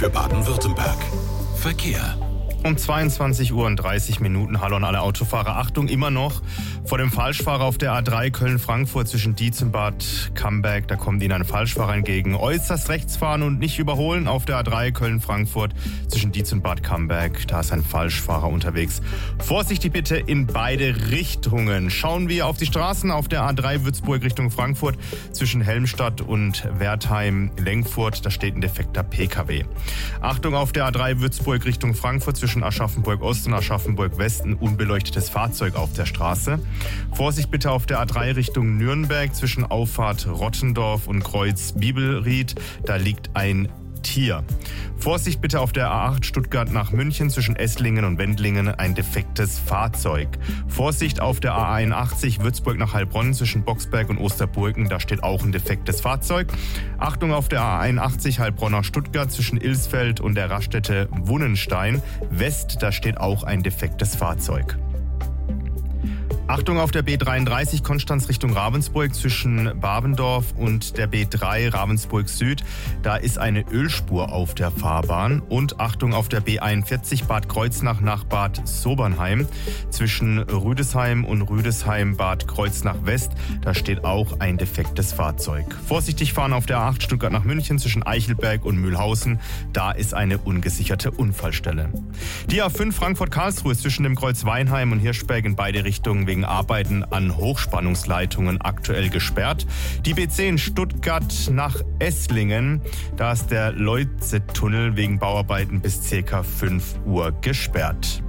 für Baden-Württemberg. Verkehr. Um 22:30 Uhr. Hallo an alle Autofahrer. Achtung, immer noch vor dem Falschfahrer auf der A3 Köln-Frankfurt zwischen Dietz und Bad Camberg. Da kommt Ihnen ein Falschfahrer entgegen. Äußerst rechts fahren und nicht überholen auf der A3 Köln-Frankfurt zwischen Dietz und Bad Camberg. Da ist ein Falschfahrer unterwegs. Vorsichtig bitte in beide Richtungen. Schauen wir auf die Straßen auf der A3 Würzburg Richtung Frankfurt zwischen Helmstadt und Wertheim-Lengfurt. Da steht ein defekter PKW. Achtung auf der A3 Würzburg Richtung Frankfurt zwischen Aschaffenburg Ost und Aschaffenburg West ein unbeleuchtetes Fahrzeug auf der Straße. Vorsicht bitte auf der A3 Richtung Nürnberg zwischen Auffahrt Rottendorf und Kreuz Bibelried. Da liegt ein Tier. Vorsicht bitte auf der A8 Stuttgart nach München zwischen Esslingen und Wendlingen ein defektes Fahrzeug. Vorsicht auf der A81 Würzburg nach Heilbronn zwischen Boxberg und Osterburgen, da steht auch ein defektes Fahrzeug. Achtung auf der A81 Heilbronn nach Stuttgart zwischen Ilsfeld und der Raststätte Wunnenstein West, da steht auch ein defektes Fahrzeug. Achtung auf der B33 Konstanz Richtung Ravensburg zwischen Babendorf und der B3 Ravensburg Süd. Da ist eine Ölspur auf der Fahrbahn. Und Achtung auf der B41 Bad Kreuznach nach Bad Sobernheim zwischen Rüdesheim und Rüdesheim Bad Kreuznach West. Da steht auch ein defektes Fahrzeug. Vorsichtig fahren auf der A8 Stuttgart nach München zwischen Eichelberg und Mühlhausen. Da ist eine ungesicherte Unfallstelle. Die A5 Frankfurt-Karlsruhe zwischen dem Kreuz Weinheim und Hirschberg in beide Richtungen wegen Arbeiten an Hochspannungsleitungen aktuell gesperrt. Die B10 Stuttgart nach Esslingen, da ist der Leuze-Tunnel wegen Bauarbeiten bis ca. 5 Uhr gesperrt.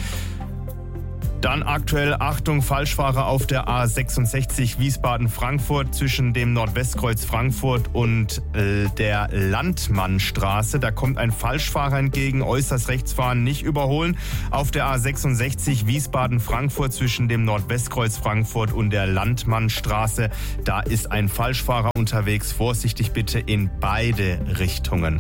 Dann aktuell Achtung, Falschfahrer auf der A66 Wiesbaden-Frankfurt zwischen dem Nordwestkreuz Frankfurt und der Landmannstraße. Da kommt ein Falschfahrer entgegen, äußerst rechts fahren, nicht überholen. Auf der A66 Wiesbaden-Frankfurt zwischen dem Nordwestkreuz Frankfurt und der Landmannstraße. Da ist ein Falschfahrer unterwegs. Vorsichtig bitte in beide Richtungen.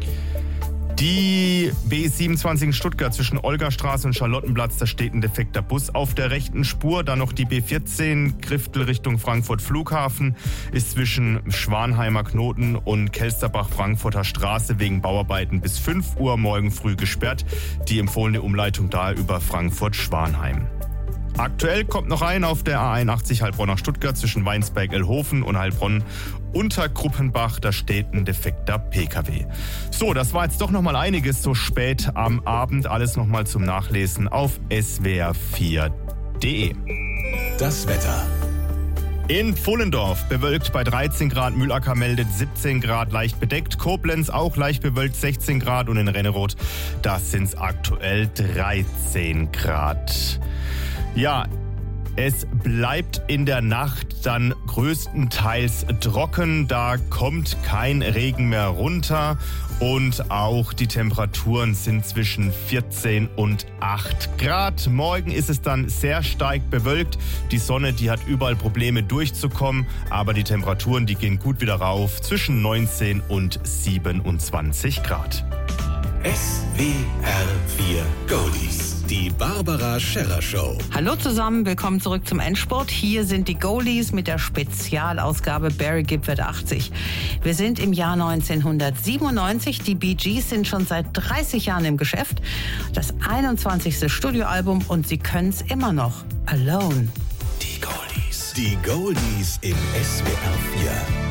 Die B27 in Stuttgart zwischen Olgastraße und Charlottenplatz, da steht ein defekter Bus auf der rechten Spur. Dann noch die B14 Griftel Richtung Frankfurt Flughafen ist zwischen Schwanheimer Knoten und Kelsterbach-Frankfurter Straße wegen Bauarbeiten bis 5 Uhr morgen früh gesperrt. Die empfohlene Umleitung da über Frankfurt-Schwanheim. Aktuell kommt noch ein auf der A81 Heilbronn nach Stuttgart zwischen Weinsberg-Elhofen und Heilbronn unter Gruppenbach. Da steht ein defekter PKW. So, das war jetzt doch nochmal einiges so spät am Abend. Alles nochmal zum Nachlesen auf swr4.de. Das Wetter. In Pfullendorf bewölkt bei 13 Grad, Mühlacker meldet 17 Grad, leicht bedeckt. Koblenz auch leicht bewölkt, 16 Grad. Und in Renneroth, das sind aktuell 13 Grad. Ja, es bleibt in der Nacht dann größtenteils trocken. Da kommt kein Regen mehr runter. Und auch die Temperaturen sind zwischen 14 und 8 Grad. Morgen ist es dann sehr stark bewölkt. Die Sonne, die hat überall Probleme durchzukommen. Aber die Temperaturen, die gehen gut wieder rauf. Zwischen 19 und 27 Grad. SWR4 Goldies. Die Barbara Scherrer Show. Hallo zusammen, willkommen zurück zum Endspurt. Hier sind die Goldies mit der Spezialausgabe Barry Gibb wird 80. Wir sind im Jahr 1997. Die Bee Gees sind schon seit 30 Jahren im Geschäft. Das 21. Studioalbum und sie können's immer noch. Alone. Die Goldies. Die Goldies im SWR4.